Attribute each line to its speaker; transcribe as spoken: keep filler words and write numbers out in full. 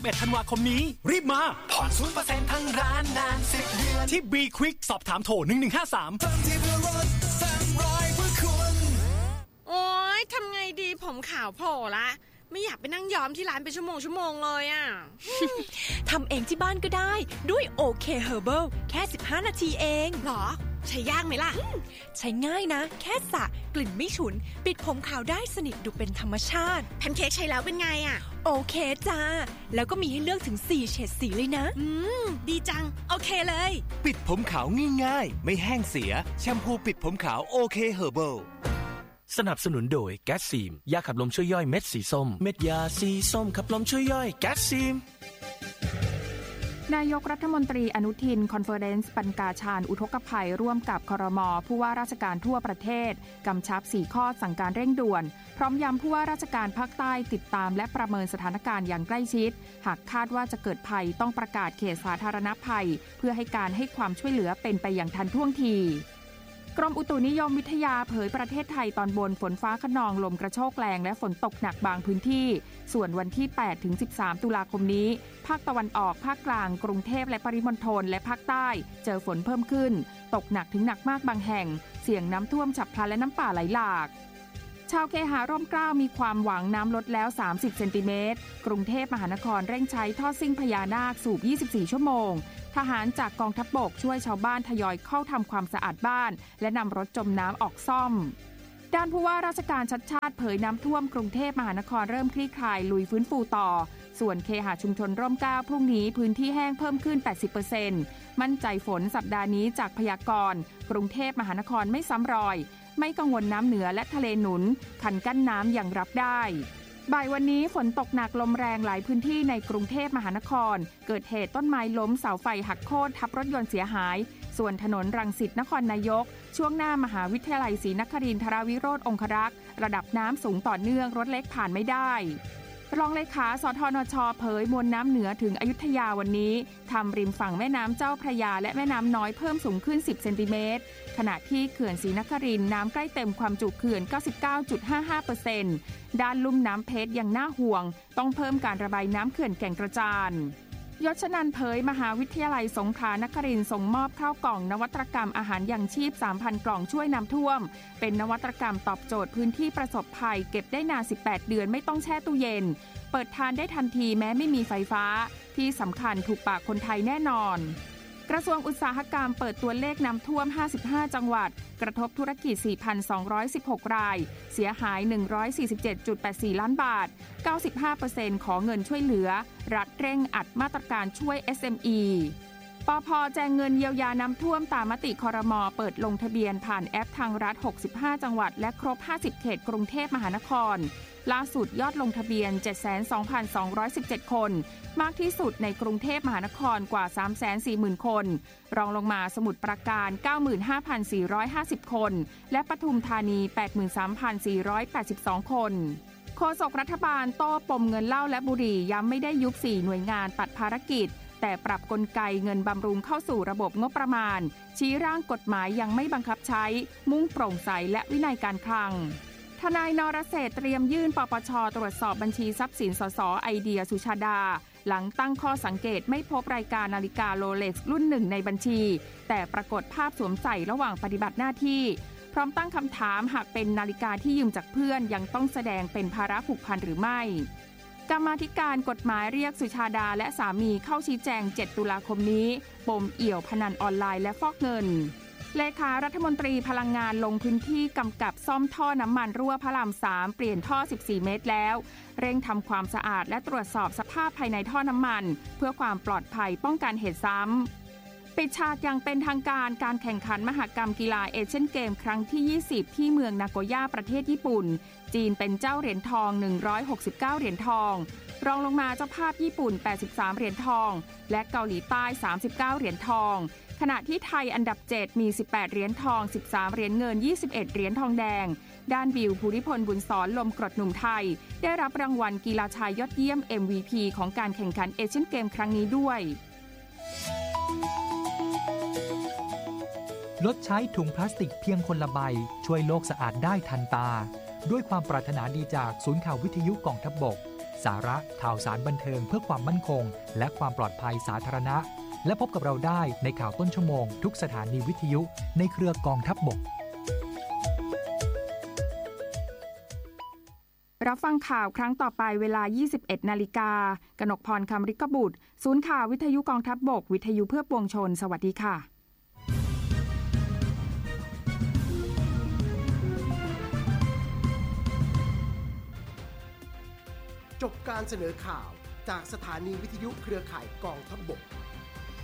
Speaker 1: เอ็ดธันวาคมนี้รีบมา
Speaker 2: ผ่อน ศูนย์เปอร์เซ็นต์ ทั้งร้านนานสิบเดือน
Speaker 1: ที่ B Quick สอบถามโทรหนึ่งหนึ่งห้าสาม
Speaker 2: เติมที่เพื่อรถแสนร้อยเพื่อคุณ
Speaker 3: โอ๊ยทำไงดีผมขาวโผล่ละไม่อยากไปนั่งย้อมที่ร้านเป็นชั่วโมงชั่วโมงเลยอ่ะ
Speaker 4: ทำเองที่บ้านก็ได้ด้วย โอ เค Herbal แค่สิบห้านาทีเอง
Speaker 3: หรอใช้ยากไหมล่ะ
Speaker 4: ใช้ง่ายนะแค่สระกลิ่นไม่ฉุนปิดผมขาวได้สนิทดูเป็นธรรมชาติ
Speaker 3: แพนเค้กใช้แล้วเป็นไงอ่ะ
Speaker 4: โอเคจ้าแล้วก็มีให้เลือกถึงสี่เฉดสีเลยนะ
Speaker 3: อืมดีจังโอเคเลย
Speaker 5: ปิดผมขาวง่ายๆไม่แห้งเสียแชมพูปิดผมขาวโอเค Herbal
Speaker 6: สนับสนุนโดยแก๊สซีมยาขับลมช่วยย่อยเม็ดสีส้มเม็ดยาสีส้มขับลมช่วยย่อยแก๊สซีม
Speaker 7: นายกรัฐมนตรีอนุทินคอนเฟอเรนซ์ปัญกาชาญอุทกภัยร่วมกับครม.ผู้ว่าราชการทั่วประเทศกำชับสี่ข้อสั่งการเร่งด่วนพร้อมย้ำผู้ว่าราชการภาคใต้ติดตามและประเมินสถานการณ์อย่างใกล้ชิดหากคาดว่าจะเกิดภัยต้องประกาศเขตสาธารณภัยเพื่อให้การให้ความช่วยเหลือเป็นไปอย่างทันท่วงทีกรมอุตุนิยมวิทยาเผยประเทศไทยตอนบนฝนฟ้าคะนองลมกระโชกแรงและฝนตกหนักบางพื้นที่ส่วนวันที่ แปดถึงสิบสาม ตุลาคมนี้ภาคตะวันออกภาคกลางกรุงเทพและปริมณฑลและภาคใต้เจอฝนเพิ่มขึ้นตกหนักถึงหนักมากบางแห่งเสี่ยงน้ำท่วมฉับพลันและน้ำป่าไหลหลากชาวเคหะร่มเกล้ามีความหวังน้ำลดแล้วสามสิบเซนติเมตรกรุงเทพมหานครเร่งใช้ท่อซิ่งพญานาคสูบยี่สิบสี่ชั่วโมงทหารจากกองทัพบกช่วยชาวบ้านทยอยเข้าทำความสะอาดบ้านและนำรถจมน้ำออกซ่อมด้านผู้ว่าราชการชัดชาติเผยน้ำท่วมกรุงเทพมหานครเริ่มคลี่คลายลุยฟื้นฟูต่อส่วนเคหะชุมชนร่มเกล้าพรุ่งนี้พื้นที่แห้งเพิ่มขึ้น แปดสิบเปอร์เซ็นต์ มั่นใจฝนสัปดาห์นี้จากพยากรณ์กรุงเทพมหานครไม่ซ้ำรอยไม่กังวลน้ำเหนือและทะเลหนุนคันกั้นน้ำยังรับได้บ่ายวันนี้ฝนตกหนักลมแรงหลายพื้นที่ในกรุงเทพมหานครเกิดเหตุต้นไม้ล้มเสาไฟหักโค่นทับรถยนต์เสียหายส่วนถนนรังสิตนครนายกช่วงหน้ามหาวิทยาลัยศรีนครินทรวิโรจน์องครักษ์ระดับน้ำสูงต่อเนื่องรถเล็กผ่านไม่ได้รองเลขาสทนช.เผยมวลน้ำเหนือถึงอยุธยาวันนี้ทำริมฝั่งแม่น้ำเจ้าพระยาและแม่น้ำน้อยเพิ่มสูงขึ้นสิบเซนติเมตรขณะที่เขื่อนศรีนครินทร์น้ำใกล้เต็มความจุเขื่อน เก้าสิบเก้าจุดห้าห้าเปอร์เซ็นต์ ด้านลุ่มน้ำเพชรยังน่าห่วงต้องเพิ่มการระบายน้ำเขื่อนแก่งกระจานยศนันท์เผยมหาวิทยาลัยสงขลานครินทร์ส่งมอบข้าวกล่องนวัตกรรมอาหารยังชีพ สามพัน กล่องช่วยน้ำท่วมเป็นนวัตกรรมตอบโจทย์พื้นที่ประสบภัยเก็บได้นานสิบแปดเดือนไม่ต้องแช่ตู้เย็นเปิดทานได้ทันทีแม้ไม่มีไฟฟ้าที่สำคัญถูกปากคนไทยแน่นอนกระทรวงอุตสาหกรรมเปิดตัวเลขน้ำท่วมห้าสิบห้าจังหวัดกระทบธุรกิจ สี่พันสองร้อยสิบหก รายเสียหาย หนึ่งร้อยสี่สิบเจ็ดจุดแปดสี่ ล้านบาท เก้าสิบห้าเปอร์เซ็นต์ ขอเงินช่วยเหลือรัฐเร่งอัดมาตรการช่วย เอส เอ็ม อี ปภ.แจงเงินเยียวยาน้ำท่วมตามมติครม.เปิดลงทะเบียนผ่านแอปทางรัฐหกสิบห้าจังหวัดและครบห้าสิบเขตกรุงเทพมหานครล่าสุดยอดลงทะเบียน เจ็ดแสนสองพันสองร้อยสิบเจ็ด คนมากที่สุดในกรุงเทพมหานครกว่า สามแสนสี่หมื่น คนรองลงมาสมุทรปราการ เก้าหมื่นห้าพันสี่ร้อยห้าสิบ คนและปทุมธานี แปดหมื่นสามพันสี่ร้อยแปดสิบสอง คนโฆษกรัฐบาลโต้ปมเงินเหล้าและบุหรี่ย้ำไม่ได้ยุบสี่หน่วยงานตัดภารกิจแต่ปรับกลไกเงินบำรุงเข้าสู่ระบบงบประมาณชี้ร่างกฎหมายยังไม่บังคับใช้มุ่งโปร่งใสและวินัยการคลังทนายนรเศรษฐ์เตรียมยื่นปปช.ตรวจสอบบัญชีทรัพย์สินสส.ไอเดียสุชาดาหลังตั้งข้อสังเกตไม่พบรายการนาฬิกาโรเล็กซ์รุ่นหนึ่งในบัญชีแต่ปรากฏภาพสวมใส่ระหว่างปฏิบัติหน้าที่พร้อมตั้งคำถามหากเป็นนาฬิกาที่ยืมจากเพื่อนยังต้องแสดงเป็นภาระผูกพันหรือไม่กรรมาธิการกฎหมายเรียกสุชาดาและสามีเข้าชี้แจงเจ็ดตุลาคมนี้ปมเอี่ยวพนันออนไลน์และฟอกเงินเลขารัฐมนตรีพลังงานลงพื้นที่กำกับซ่อมท่อน้ำมันรั่วพระรามสามเปลี่ยนท่อสิบสี่เมตรแล้วเร่งทำความสะอาดและตรวจสอบสภาพภายในท่อน้ำมันเพื่อความปลอดภัยป้องกันเหตุซ้ำปิดฉากอย่างเป็นทางการการแข่งขันมหกรรมกีฬาเอเชียนเกมครั้งที่ยี่สิบที่เมืองนาโกย่าประเทศญี่ปุ่นจีนเป็นเจ้าเหรียญทองหนึ่งร้อยหกสิบเก้าเหรียญทองรองลงมาเจ้าภาพญี่ปุ่นแปดสิบสามเหรียญทองและเกาหลีใต้สามสิบเก้าเหรียญทองขณะที่ไทยอันดับเจ็ดมีสิบแปดเหรียญทองสิบสามเหรียญเงินยี่สิบเอ็ดเหรียญทองแดงด้านบิวภูริพลบุญสอนลมกรดหนุ่มไทยได้รับรางวัลกีฬาชายยอดเยี่ยม เอ็ม วี พี ของการแข่งขันเอเชียนเกมครั้งนี้ด้วย
Speaker 8: ลดใช้ถุงพลาสติกเพียงคนละใบช่วยโลกสะอาดได้ทันตาด้วยความปรารถนาดีจากศูนย์ข่าววิทยุกองทัพบกสาระข่าวสารบันเทิงเพื่อความมั่นคงและความปลอดภัยสาธารณะและพบกับเราได้ในข่าวต้นชั่วโมงทุกสถานีวิทยุในเครือกองทัพบก
Speaker 7: รับฟังข่าวครั้งต่อไปเวลา ยี่สิบเอ็ดนาฬิกา กนกพร คำฤกบุตรศูนย์ข่าววิทยุกองทัพบกวิทยุเพื่อปวงชนสวัสดีค่ะ
Speaker 9: จบการเสนอข่าวจากสถานีวิทยุเครือข่ายกองทัพบก